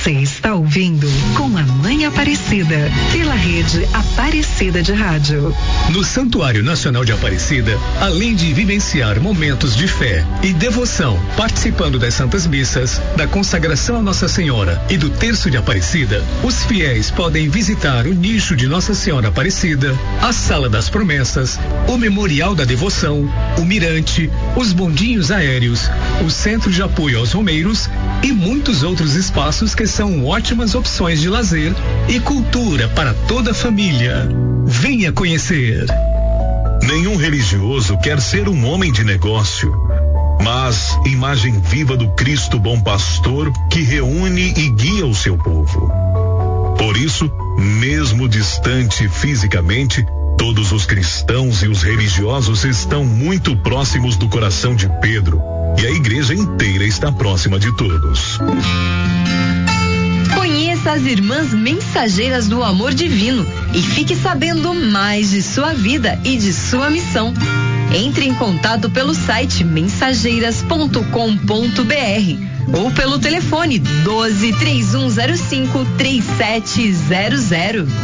Você está ouvindo Com a Mãe Aparecida, pela rede Aparecida de Rádio. No Santuário Nacional de Aparecida, além de vivenciar momentos de fé e devoção, participando das Santas Missas, da consagração a Nossa Senhora e do Terço de Aparecida, os fiéis podem visitar o nicho de Nossa Senhora Aparecida, a Sala das Promessas, o Memorial da Devoção, o Mirante, os bondinhos aéreos, o Centro de Apoio aos Romeiros e muitos outros espaços que são ótimas opções de lazer e cultura para toda a família. Venha conhecer. Nenhum religioso quer ser um homem de negócio, mas imagem viva do Cristo bom pastor que reúne e guia o seu povo. Por isso, mesmo distante fisicamente, todos os cristãos e os religiosos estão muito próximos do coração de Pedro, e a igreja inteira está próxima de todos. Conheça as Irmãs Mensageiras do Amor Divino e fique sabendo mais de sua vida e de sua missão. Entre em contato pelo site mensageiras.com.br ou pelo telefone 12-3105-3700.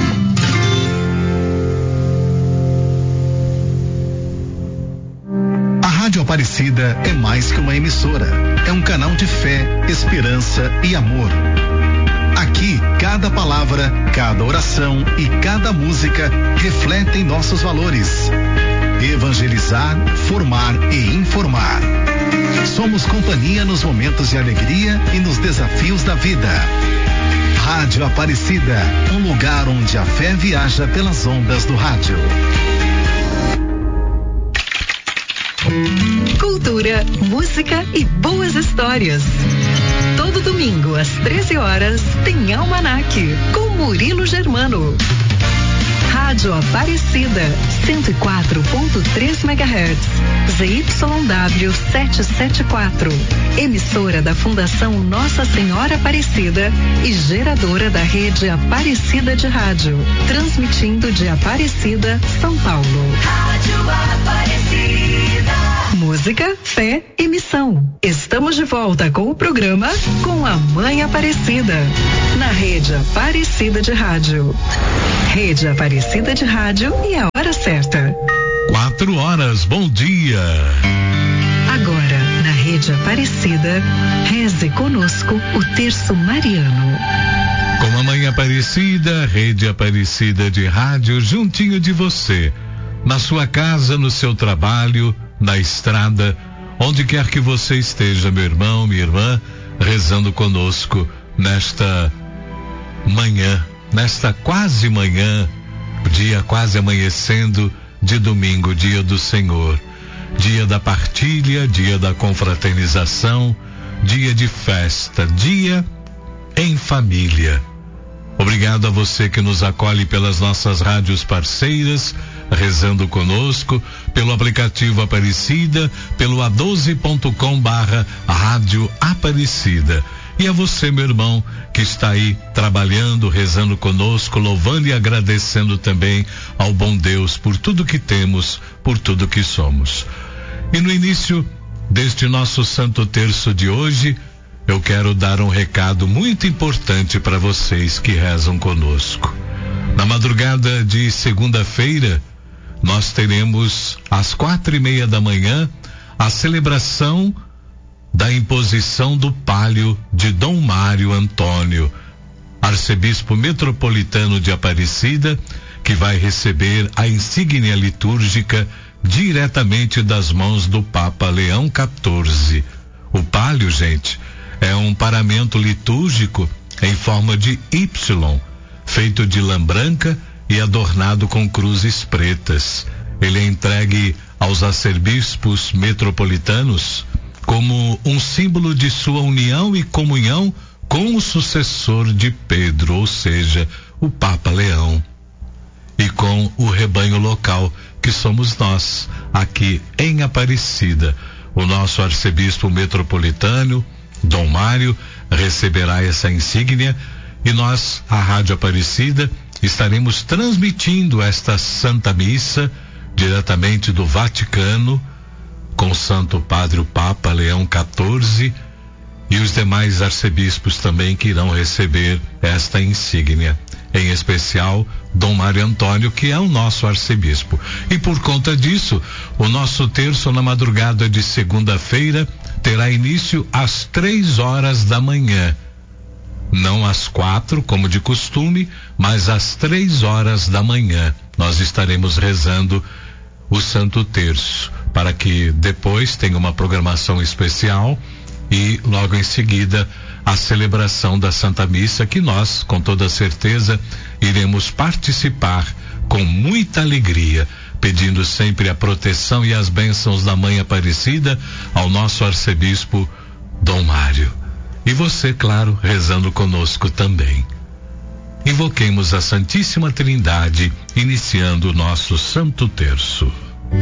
A Rádio Aparecida é mais que uma emissora. É um canal de fé, esperança e amor. Aqui, cada palavra, cada oração e cada música refletem nossos valores. Evangelizar, formar e informar. Somos companhia nos momentos de alegria e nos desafios da vida. Rádio Aparecida, um lugar onde a fé viaja pelas ondas do rádio. Cultura, música e boas histórias. Todo domingo às 13 horas tem Almanac com Murilo Germano. Rádio Aparecida 104.3 MHz, ZYW 774, emissora da Fundação Nossa Senhora Aparecida e geradora da rede Aparecida de Rádio, transmitindo de Aparecida, São Paulo. Rádio Aparecida. Música, fé e missão. Estamos de volta com o programa Com a Mãe Aparecida, na rede Aparecida de Rádio. Rede Aparecida de Rádio e a hora certa. 4 horas, bom dia. Agora, na rede Aparecida, reze conosco o terço mariano. Com a Mãe Aparecida, rede Aparecida de Rádio, juntinho de você. Na sua casa, no seu trabalho, na estrada, onde quer que você esteja, meu irmão, minha irmã, rezando conosco nesta manhã, nesta quase manhã, dia quase amanhecendo de domingo, dia do Senhor, dia da partilha, dia da confraternização, dia de festa, dia em família. Obrigado a você que nos acolhe pelas nossas rádios parceiras, rezando conosco, pelo aplicativo Aparecida, pelo a12.com/Rádio Aparecida. E a você, meu irmão, que está aí trabalhando, rezando conosco, louvando e agradecendo também ao bom Deus por tudo que temos, por tudo que somos. E no início deste nosso Santo Terço de hoje, eu quero dar um recado muito importante para vocês que rezam conosco. Na madrugada de segunda-feira, nós teremos às 4:30 da manhã a celebração da imposição do palio de Dom Mário Antônio, arcebispo metropolitano de Aparecida, que vai receber a insígnia litúrgica diretamente das mãos do Papa Leão XIV. O palio, gente, é um paramento litúrgico em forma de Y, feito de lã branca e adornado com cruzes pretas. Ele é entregue aos arcebispos metropolitanos como um símbolo de sua união e comunhão com o sucessor de Pedro, ou seja, o Papa Leão, e com o rebanho local, que somos nós, aqui em Aparecida. O nosso arcebispo metropolitano, Dom Mário, receberá essa insígnia e nós, a Rádio Aparecida, estaremos transmitindo esta Santa Missa diretamente do Vaticano, com o Santo Padre o Papa Leão XIV, e os demais arcebispos também que irão receber esta insígnia. Em especial, Dom Mário Antônio, que é o nosso arcebispo. E por conta disso, o nosso terço na madrugada de segunda-feira terá início às 3h da manhã. Não às 4, como de costume, mas às 3h da manhã. Nós estaremos rezando o Santo Terço, para que depois tenha uma programação especial e logo em seguida a celebração da Santa Missa, que nós, com toda certeza, iremos participar com muita alegria, pedindo sempre a proteção e as bênçãos da Mãe Aparecida ao nosso arcebispo Dom Mário. E você, claro, rezando conosco também. Invoquemos a Santíssima Trindade, iniciando o nosso Santo Terço.